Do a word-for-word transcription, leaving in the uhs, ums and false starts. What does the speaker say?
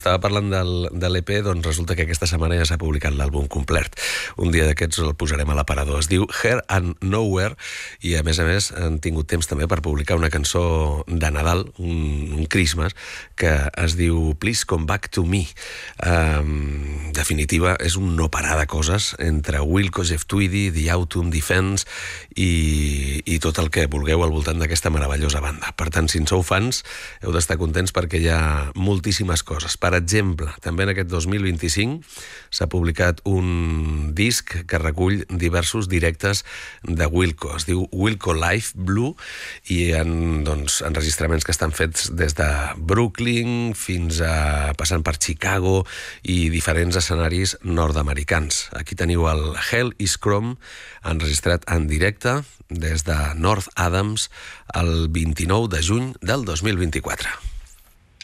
Estava parlant del, de l'E P, doncs resulta que aquesta setmana ja s'ha publicat l'àlbum complet. Un dia d'aquests el posarem a l'aparador. Es diu Here and Nowhere i, a més a més, han tingut temps també per publicar una cançó de Nadal, un, un Christmas, que es diu Please Come Back to Me. Um, definitiva, és un no parar de coses entre Wilco, Jeff Tweedy, The Autumn Defense i, i tot el que vulgueu al voltant d'aquesta meravellosa banda. Per tant, si en sou fans, heu d'estar contents perquè hi ha moltíssimes coses. Per exemple, també en aquest dos mil vint-i-cinc s'ha publicat un disc que recull diversos directes de Wilco. Es diu Wilco Live Blue i hi ha doncs, enregistraments que estan fets des de Brooklyn fins a passant per Chicago i diferents escenaris nord-americans. Aquí teniu el Hell is Chrome, enregistrat en directe des de North Adams el vint-i-nou de juny del dos mil vint-i-quatre.